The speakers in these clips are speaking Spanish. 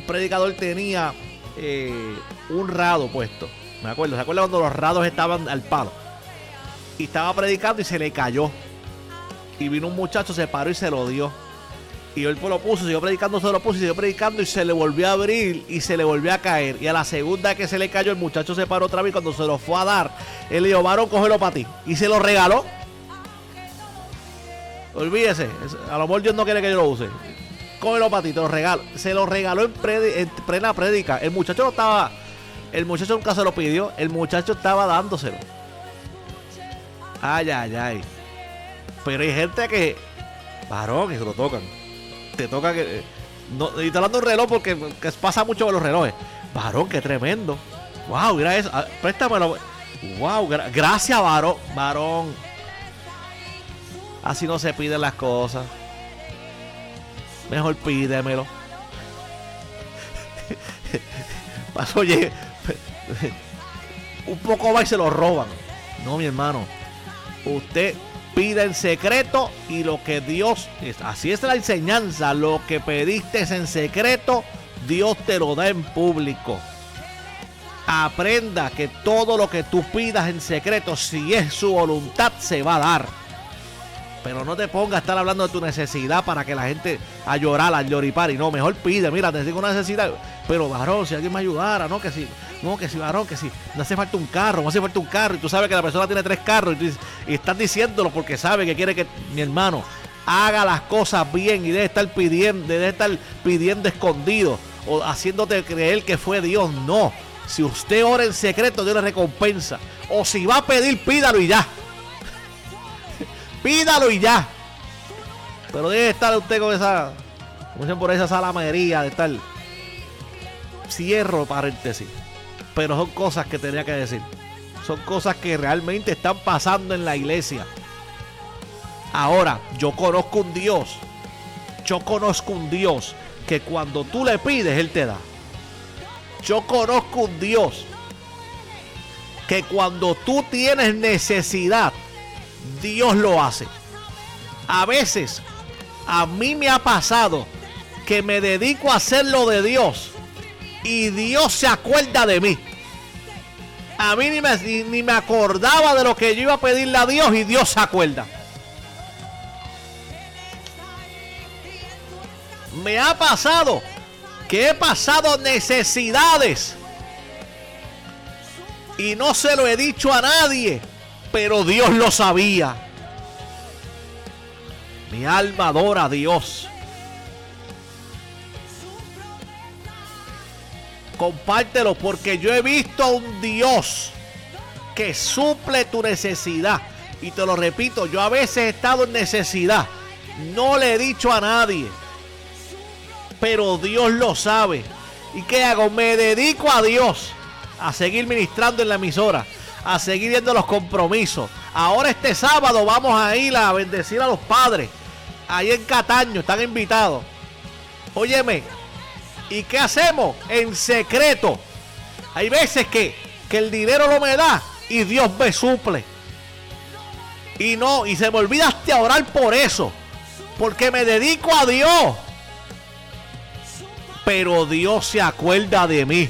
un predicador tenía un rado puesto. Me acuerdo, ¿se acuerdan cuando los rados estaban al palo? Y estaba predicando y se le cayó. Y vino un muchacho, se paró y se lo dio. Y él lo puso, siguió predicando, se lo puso, siguió predicando y se le volvió a abrir y se le volvió a caer. Y a la segunda que se le cayó, el muchacho se paró otra vez y cuando se lo fue a dar, él le dijo, varón, cógelo para ti. Y se lo regaló. Olvídese, a lo mejor Dios no quiere que yo lo use. Cógelo para ti, te lo regalo. Se lo regaló en plena prédica. El muchacho no estaba, el muchacho nunca se lo pidió, el muchacho estaba dándoselo. Ay, ay, ay. Pero hay gente que, varón, que se lo tocan. Te toca que. No, y te hablando de un reloj porque pasa mucho con los relojes. Varón, qué tremendo. Wow, mira eso. Préstamelo. Wow, gracias, varón. Varón. Así no se piden las cosas. Mejor pídemelo. Oye, un poco va y se lo roban. No, mi hermano. Usted pide en secreto y lo que Dios, así es la enseñanza, lo que pediste en secreto, Dios te lo da en público. Aprenda que todo lo que tú pidas en secreto, si es su voluntad, se va a dar. Pero no te pongas a estar hablando de tu necesidad para que la gente a llorar, a lloripar. Y no, mejor pide, mira, te digo una necesidad. Pero varón, si alguien me ayudara, no, que si, varón, que si no hace falta un carro, y tú sabes que la persona tiene 3 carros y estás diciéndolo porque sabe que quiere que mi hermano haga las cosas bien y debe estar pidiendo escondido o haciéndote creer que fue Dios. No, si usted ora en secreto, Dios le recompensa. O si va a pedir, pídalo y ya. Pídalo y ya. Pero debe estar usted con esa, como dicen por esa salamería de estar. Cierro paréntesis. Pero son cosas que tenía que decir. Son cosas que realmente están pasando en la iglesia. Ahora, yo conozco un Dios. Que cuando tú le pides, Él te da. Yo conozco un Dios que cuando tú tienes necesidad, Dios lo hace. A veces, a mí me ha pasado que me dedico a hacer lo de Dios y Dios se acuerda de mí. A mí ni me acordaba de lo que yo iba a pedirle a Dios y Dios se acuerda. Me ha pasado que he pasado necesidades y no se lo he dicho a nadie, pero Dios lo sabía. Mi alma adora a Dios. Compártelo porque yo he visto a un Dios que suple tu necesidad. Y te lo repito, yo a veces he estado en necesidad. No le he dicho a nadie, pero Dios lo sabe. ¿Y qué hago? Me dedico a Dios, a seguir ministrando en la emisora, a seguir viendo los compromisos. Ahora este sábado vamos a ir a bendecir a los padres ahí en Cataño, están invitados. Óyeme, ¿y qué hacemos? En secreto. Hay veces que el dinero no me da y Dios me suple. Y se me olvida hasta orar por eso, porque me dedico a Dios. Pero Dios se acuerda de mí.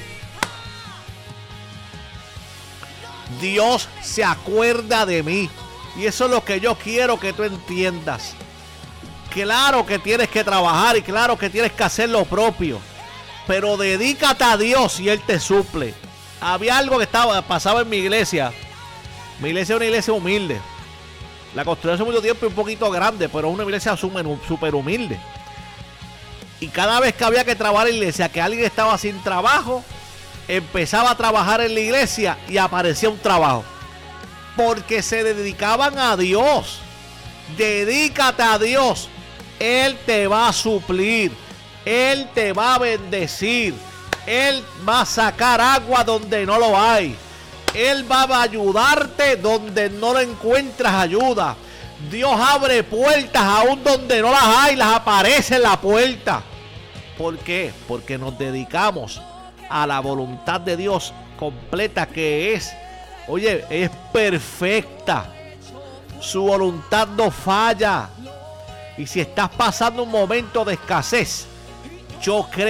Dios se acuerda de mí. Y eso es lo que yo quiero que tú entiendas. Claro que tienes que trabajar y claro que tienes que hacer lo propio. Pero dedícate a Dios y Él te suple. Había algo que pasaba en mi iglesia. Mi iglesia es una iglesia humilde. La construí hace mucho tiempo y un poquito grande, pero es una iglesia súper humilde. Y cada vez que había que trabajar en la iglesia, que alguien estaba sin trabajo, empezaba a trabajar en la iglesia y aparecía un trabajo. Porque se dedicaban a Dios. Dedícate a Dios. Él te va a suplir. Él te va a bendecir. Él va a sacar agua donde no lo hay. Él va a ayudarte donde no le encuentras ayuda. Dios abre puertas aún donde no las hay, las aparece en la puerta. ¿Por qué? Porque nos dedicamos a la voluntad de Dios completa, que es, oye, es perfecta. Su voluntad no falla. Y si estás pasando un momento de escasez, yo creo